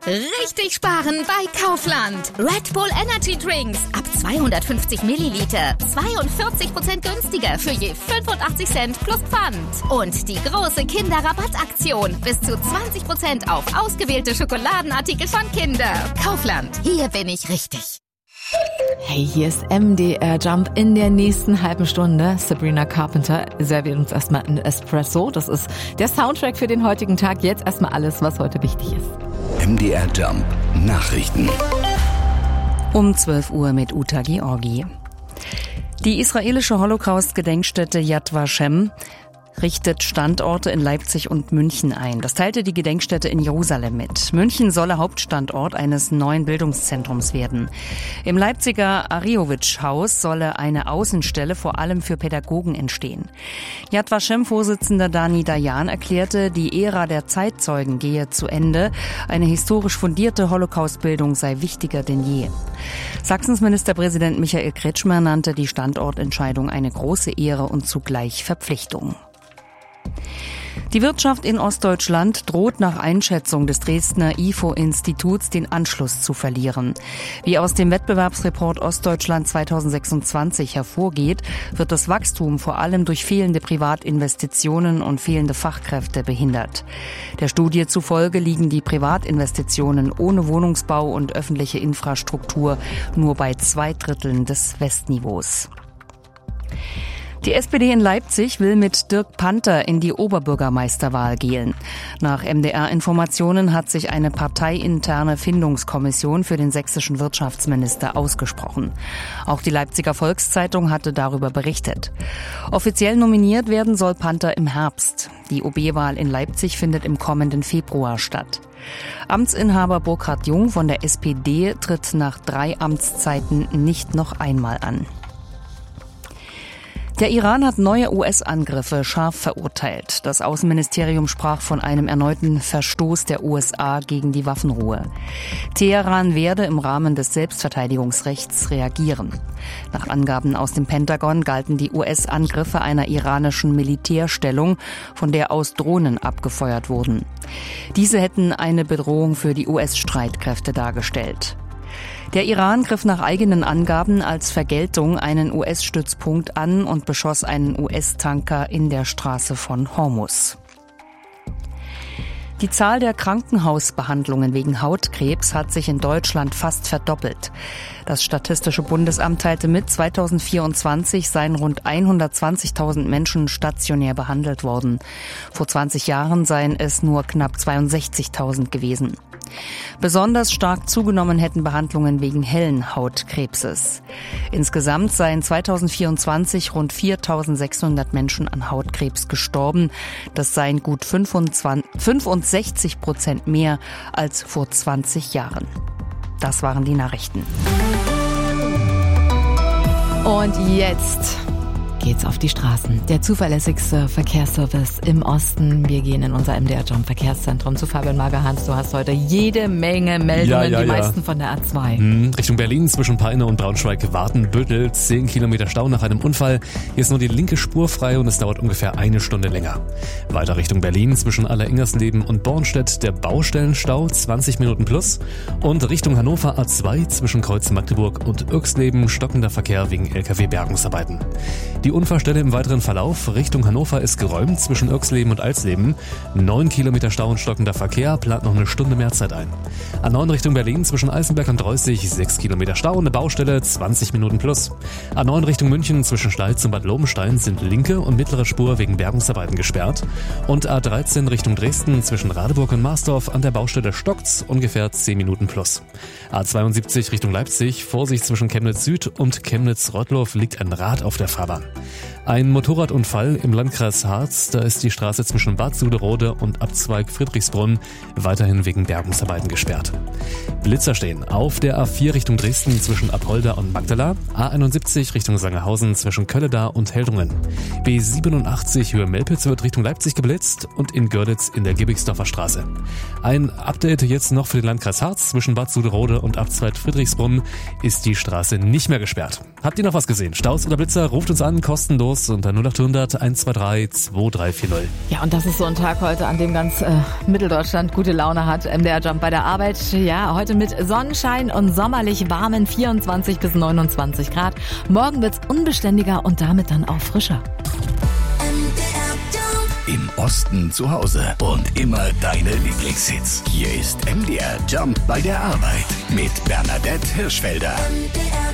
Richtig sparen bei Kaufland. Red Bull Energy Drinks ab 250 Milliliter. 42% günstiger für je 85 Cent plus Pfand. Und die große Kinderrabattaktion. Bis zu 20% auf ausgewählte Schokoladenartikel von Kinder. Kaufland. Hier bin ich richtig. Hey, hier ist MDR Jump. In der nächsten halben Stunde Sabrina Carpenter serviert uns erstmal ein Espresso. Das ist der Soundtrack für den heutigen Tag. Jetzt erstmal alles, was heute wichtig ist. MDR Jump Nachrichten. Um 12 Uhr mit Uta Georgi. Die israelische Holocaust-Gedenkstätte Yad Vashem richtet Standorte in Leipzig und München ein. Das teilte die Gedenkstätte in Jerusalem mit. München solle Hauptstandort eines neuen Bildungszentrums werden. Im Leipziger Ariowitsch-Haus solle eine Außenstelle vor allem für Pädagogen entstehen. Yad Vashem-Vorsitzender Dani Dayan erklärte, die Ära der Zeitzeugen gehe zu Ende. Eine historisch fundierte Holocaust-Bildung sei wichtiger denn je. Sachsens Ministerpräsident Michael Kretschmer nannte die Standortentscheidung eine große Ehre und zugleich Verpflichtung. Die Wirtschaft in Ostdeutschland droht nach Einschätzung des Dresdner IFO-Instituts den Anschluss zu verlieren. Wie aus dem Wettbewerbsreport Ostdeutschland 2026 hervorgeht, wird das Wachstum vor allem durch fehlende Privatinvestitionen und fehlende Fachkräfte behindert. Der Studie zufolge liegen die Privatinvestitionen ohne Wohnungsbau und öffentliche Infrastruktur nur bei 2/3 des Westniveaus. Die SPD in Leipzig will mit Dirk Panther in die Oberbürgermeisterwahl gehen. Nach MDR-Informationen hat sich eine parteiinterne Findungskommission für den sächsischen Wirtschaftsminister ausgesprochen. Auch die Leipziger Volkszeitung hatte darüber berichtet. Offiziell nominiert werden soll Panther im Herbst. Die OB-Wahl in Leipzig findet im kommenden Februar statt. Amtsinhaber Burkhard Jung von der SPD tritt nach 3 Amtszeiten nicht noch einmal an. Der Iran hat neue US-Angriffe scharf verurteilt. Das Außenministerium sprach von einem erneuten Verstoß der USA gegen die Waffenruhe. Teheran werde im Rahmen des Selbstverteidigungsrechts reagieren. Nach Angaben aus dem Pentagon galten die US-Angriffe einer iranischen Militärstellung, von der aus Drohnen abgefeuert wurden. Diese hätten eine Bedrohung für die US-Streitkräfte dargestellt. Der Iran griff nach eigenen Angaben als Vergeltung einen US-Stützpunkt an und beschoss einen US-Tanker in der Straße von Hormuz. Die Zahl der Krankenhausbehandlungen wegen Hautkrebs hat sich in Deutschland fast verdoppelt. Das Statistische Bundesamt teilte mit, 2024 seien rund 120.000 Menschen stationär behandelt worden. Vor 20 Jahren seien es nur knapp 62.000 gewesen. Besonders stark zugenommen hätten Behandlungen wegen hellen Hautkrebses. Insgesamt seien 2024 rund 4.600 Menschen an Hautkrebs gestorben. Das seien gut 65% mehr als vor 20 Jahren. Das waren die Nachrichten. Und jetzt geht's auf die Straßen. Der zuverlässigste Verkehrsservice im Osten. Wir gehen in unser MDR Jump Verkehrszentrum zu Fabian Magerhans. Du hast heute jede Menge Meldungen, die meisten von der A2. Richtung Berlin zwischen Peine und Braunschweig-Wartenbüttel. 10 Kilometer Stau nach einem Unfall. Hier ist nur die linke Spur frei und es dauert ungefähr 1 Stunde länger. Weiter Richtung Berlin zwischen Aller-Ingersleben und Bornstedt der Baustellenstau, 20 Minuten plus. Und Richtung Hannover A2 zwischen Kreuz Magdeburg und Irxleben stockender Verkehr wegen LKW-Bergungsarbeiten. Die Unfallstelle im weiteren Verlauf Richtung Hannover ist geräumt zwischen Irxleben und Alsleben. 9 Kilometer Stau und stockender Verkehr, plant noch 1 Stunde mehr Zeit ein. A9 Richtung Berlin zwischen Eisenberg und Reußig 6 Kilometer Stau und eine Baustelle, 20 Minuten plus. A9 Richtung München zwischen Steitz und Bad Lobenstein sind linke und mittlere Spur wegen Bergungsarbeiten gesperrt. Und A13 Richtung Dresden zwischen Radeburg und Marsdorf an der Baustelle stockt's ungefähr 10 Minuten plus. A72 Richtung Leipzig, Vorsicht zwischen Chemnitz Süd und Chemnitz-Rottloff liegt ein Rad auf der Fahrbahn. Ein Motorradunfall im Landkreis Harz, da ist die Straße zwischen Bad Suderode und Abzweig Friedrichsbrunn weiterhin wegen Bergungsarbeiten gesperrt. Blitzer stehen auf der A4 Richtung Dresden zwischen Apolda und Magdala, A71 Richtung Sangerhausen zwischen Kölleda und Heldrungen. B87 Höhe Melpitz wird Richtung Leipzig geblitzt und in Görlitz in der Gibigsdorfer Straße. Ein Update jetzt noch für den Landkreis Harz zwischen Bad Suderode und Abzweig Friedrichsbrunn ist die Straße nicht mehr gesperrt. Habt ihr noch was gesehen? Staus oder Blitzer? Ruft uns an, kostenlos unter 0800 123 2340. Ja, und das ist so ein Tag heute, an dem ganz Mitteldeutschland gute Laune hat. MDR Jump bei der Arbeit. Ja, heute mit Sonnenschein und sommerlich warmen 24 bis 29 Grad. Morgen wird's unbeständiger und damit dann auch frischer. Im Osten zu Hause und immer deine Lieblingshits. Hier ist MDR Jump bei der Arbeit mit Bernadette Hirschfelder.